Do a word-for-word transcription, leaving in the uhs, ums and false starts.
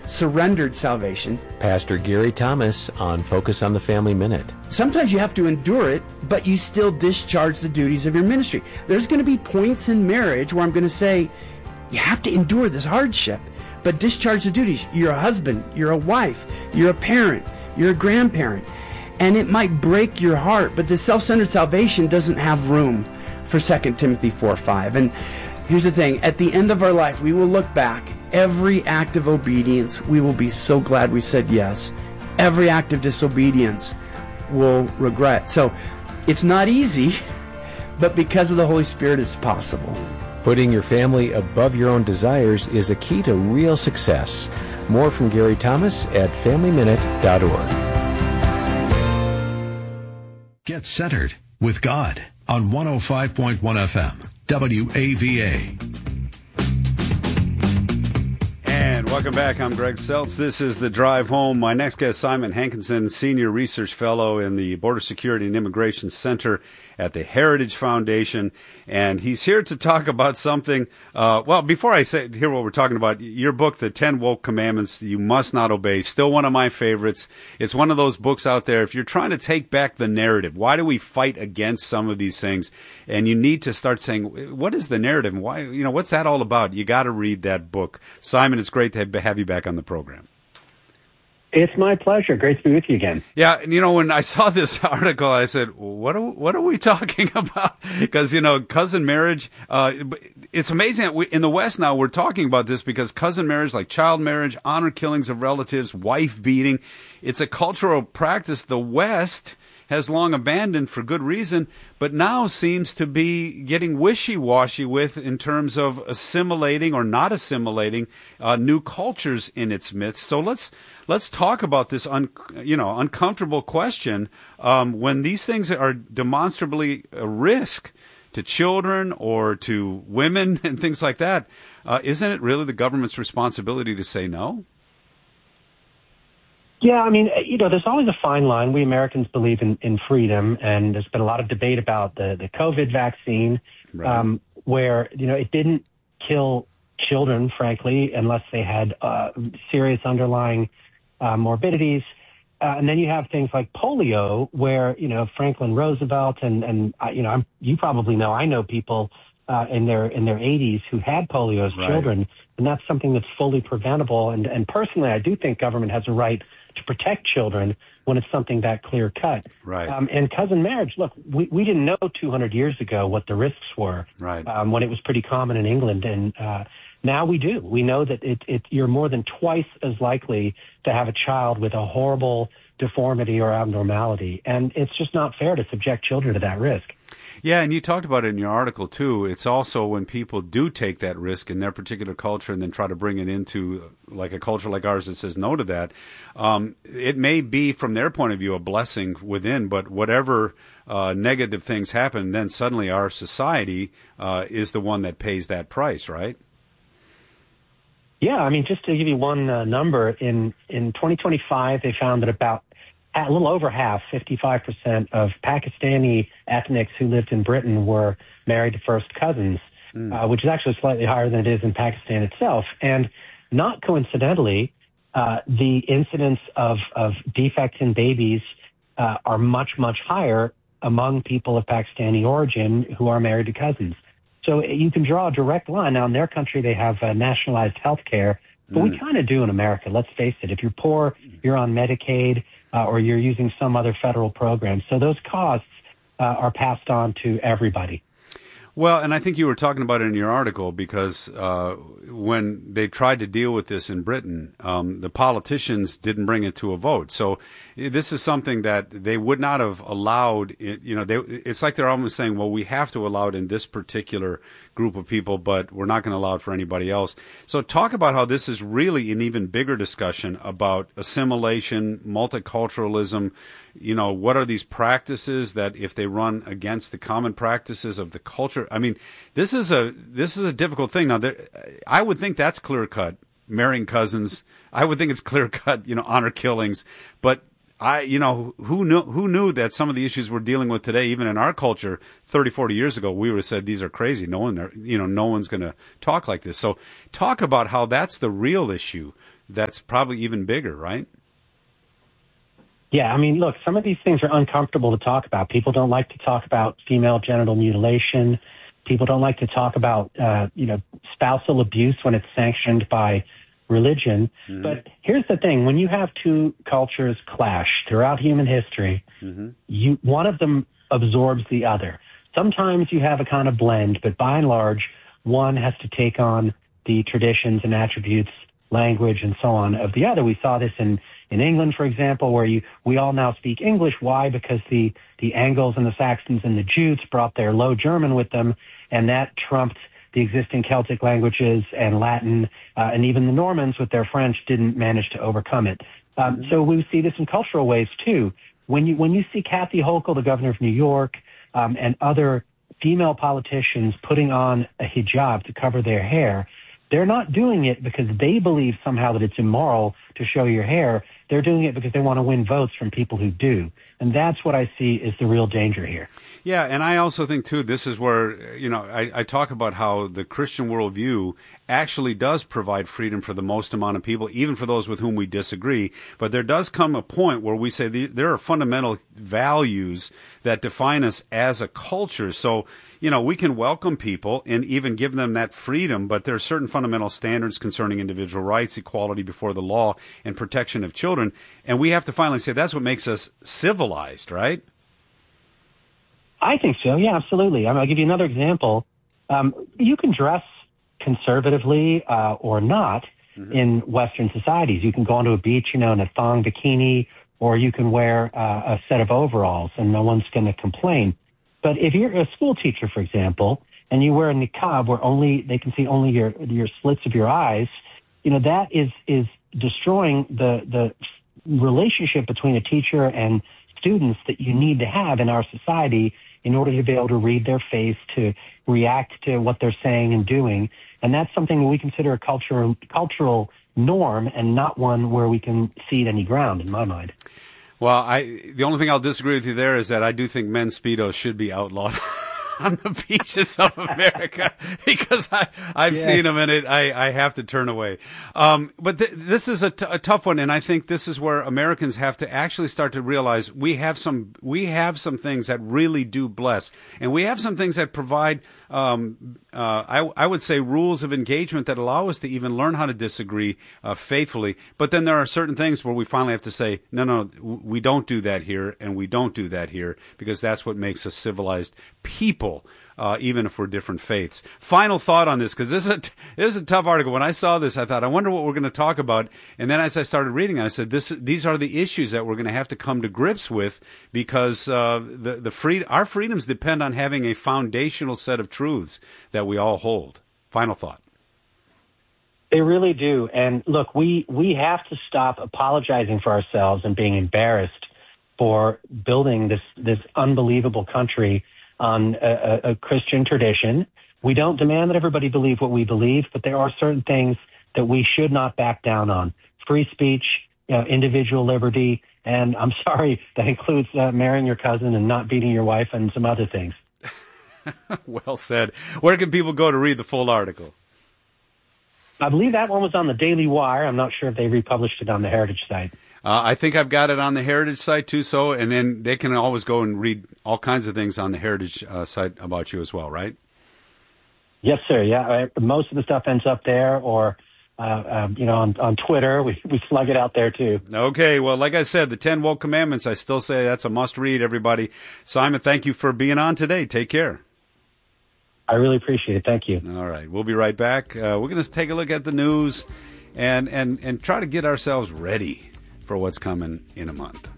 surrendered salvation. Pastor Gary Thomas on Focus on the Family Minute. Sometimes you have to endure it, but you still discharge the duties of your ministry. There's going to be points in marriage where I'm going to say, you have to endure this hardship, but discharge the duties. You're a husband, you're a wife, you're a parent, you're a grandparent. And it might break your heart, but the self-centered salvation doesn't have room for Second Timothy four five. And here's the thing, at the end of our life, we will look back. Every act of obedience, we will be so glad we said yes. Every act of disobedience, we'll regret. So it's not easy, but because of the Holy Spirit, it's possible. Putting your family above your own desires is a key to real success. More from Gary Thomas at family minute dot org. Get centered with God on one oh five point one F M, W A V A. And welcome back. I'm Greg Seltz. This is The Drive Home. My next guest, Simon Hankinson, Senior Research Fellow in the Border Security and Immigration Center at the Heritage Foundation. And he's here to talk about something. Uh, well, before I say hear what we're talking about, your book, The ten Woke Commandments You Must Not Obey, still one of my favorites. It's one of those books out there. If you're trying to take back the narrative, why do we fight against some of these things? And you need to start saying, what is the narrative? And why, you know, what's that all about? You got to read that book. Simon, it's great to have you back on the program. It's my pleasure. Great to be with you again. Yeah, and you know, when I saw this article, I said, "What are what are we talking about?" Because you know, cousin marriage. Uh, it's amazing that we, in the West now we're talking about this because cousin marriage, like child marriage, honor killings of relatives, wife beating, it's a cultural practice the West has long abandoned for good reason, but now seems to be getting wishy-washy with in terms of assimilating or not assimilating uh, new cultures in its midst. So let's let's talk about this un, you know uncomfortable question um, when these things are demonstrably a risk to children or to women and things like that. Uh, isn't it really the government's responsibility to say no? Yeah, I mean, you know, there's always a fine line. We Americans believe in, in freedom, and there's been a lot of debate about the, the COVID vaccine, right. um, where, you know, it didn't kill children, frankly, unless they had uh, serious underlying uh, morbidities. Uh, and then you have things like polio, where, you know, Franklin Roosevelt and, and uh, you know, I'm, you probably know, I know people uh, in their in their eighties who had polio as right. children, and that's something that's fully preventable. And, and personally, I do think government has a right to protect children when it's something that clear cut. Right. Um, and cousin marriage, look, we, we didn't know two hundred years ago what the risks were right. um, when it was pretty common in England. And uh, now we do. We know that it, it, you're more than twice as likely to have a child with a horrible deformity or abnormality. And it's just not fair to subject children to that risk. Yeah, and you talked about it in your article, too. It's also when people do take that risk in their particular culture and then try to bring it into like a culture like ours that says no to that, um, it may be, from their point of view, a blessing within, but whatever uh, negative things happen, then suddenly our society uh, is the one that pays that price, right? Yeah, I mean, just to give you one uh, number, in, in twenty twenty-five, they found that about a little over half, fifty-five percent of Pakistani ethnics who lived in Britain were married to first cousins, mm. uh, which is actually slightly higher than it is in Pakistan itself. And not coincidentally, uh, the incidence of, of defects in babies uh, are much, much higher among people of Pakistani origin who are married to cousins. So you can draw a direct line. Now, in their country, they have uh, nationalized health care, but mm. we kind of do in America. Let's face it. If you're poor, you're on Medicaid, Uh, or you're using some other federal program. So those costs uh, are passed on to everybody. Well, and I think you were talking about it in your article because uh, when they tried to deal with this in Britain, um, the politicians didn't bring it to a vote. So this is something that they would not have allowed. It, you know, they, it's like they're almost saying, well, we have to allow it in this particular group of people, but we're not going to allow it for anybody else. So talk about how this is really an even bigger discussion about assimilation, multiculturalism. You know, what are these practices that if they run against the common practices of the culture? I mean, this is a this is a difficult thing. Now, there, I would think that's clear cut, marrying cousins. I would think it's clear cut, you know, honor killings. But I, you know, who knew who knew that some of the issues we're dealing with today, even in our culture, thirty, forty years ago, we would have said these are crazy. No one, you know, no one's going to talk like this. So, talk about how that's the real issue that's probably even bigger, right? Yeah, I mean, look, some of these things are uncomfortable to talk about. People don't like to talk about female genital mutilation. People don't like to talk about, uh, you know, spousal abuse when it's sanctioned by religion. Mm-hmm. But here's the thing. When you have two cultures clash throughout human history, mm-hmm. you one of them absorbs the other. Sometimes you have a kind of blend, but by and large, one has to take on the traditions and attributes, language, and so on of the other. We saw this in, in England, for example, where you we all now speak English. Why? Because the, the Angles and the Saxons and the Jutes brought their Low German with them, and that trumped the existing Celtic languages and Latin, uh, and even the Normans with their French didn't manage to overcome it. Um, mm-hmm. So we see this in cultural ways, too. When you when you see Kathy Hochul, the governor of New York, um, and other female politicians putting on a hijab to cover their hair, they're not doing it because they believe somehow that it's immoral to show your hair. They're doing it because they want to win votes from people who do. And that's what I see is the real danger here. Yeah, and I also think, too, this is where, you know, I, I talk about how the Christian worldview actually does provide freedom for the most amount of people, even for those with whom we disagree. But there does come a point where we say the, there are fundamental values that define us as a culture. So, you know, we can welcome people and even give them that freedom, but there are certain fundamental standards concerning individual rights, equality before the law, and protection of children. And we have to finally say that's what makes us civilized, right? I think so. Yeah, absolutely. I mean, I'll give you another example. Um, you can dress conservatively uh, or not mm-hmm. in Western societies. You can go onto a beach, you know, in a thong bikini, or you can wear uh, a set of overalls, and no one's going to complain. But if you're a school teacher, for example, and you wear a niqab where only they can see only your your slits of your eyes, you know, that is is destroying the the relationship between a teacher and students that you need to have in our society in order to be able to read their face, to react to what they're saying and doing. And that's something that we consider a cultural cultural norm and not one where we can cede any ground, in my mind. Well, I the only thing I'll disagree with you there is that I do think men's Speedos should be outlawed on the beaches of America because I, I've yeah. seen them and it, I, I have to turn away. Um, but th- this is a, t- a tough one, and I think this is where Americans have to actually start to realize we have some we have some things that really do bless, and we have some things that provide, um, uh, I, I would say, rules of engagement that allow us to even learn how to disagree uh, faithfully. But then there are certain things where we finally have to say, no, no, we don't do that here, and we don't do that here, because that's what makes us civilized people. Uh, even if we're different faiths. Final thought on this, because this is a t- this is a tough article. When I saw this, I thought, I wonder what we're going to talk about. And then as I started reading it, I said, this these are the issues that we're going to have to come to grips with, because uh, the the free our freedoms depend on having a foundational set of truths that we all hold. Final thought. They really do. And look, we we have to stop apologizing for ourselves and being embarrassed for building this this unbelievable country on a, a Christian tradition. We don't demand that everybody believe what we believe, but there are certain things that we should not back down on. Free speech, you know, individual liberty, and I'm sorry, that includes uh, marrying your cousin and not beating your wife and some other things. Well said. Where can people go to read the full article? I believe that one was on the Daily Wire. I'm not sure if they republished it on the Heritage site. Uh, I think I've got it on the Heritage site, too, so, and then they can always go and read all kinds of things on the Heritage uh, site about you as well, right? Yes, sir, yeah. Most of the stuff ends up there, or, uh, um, you know, on, on Twitter. We, we slug it out there, too. Okay, well, like I said, the ten Woke Commandments, I still say that's a must-read, everybody. Simon, thank you for being on today. Take care. I really appreciate it. Thank you. All right, we'll be right back. Uh, we're going to take a look at the news and, and, and try to get ourselves ready for what's coming in a month.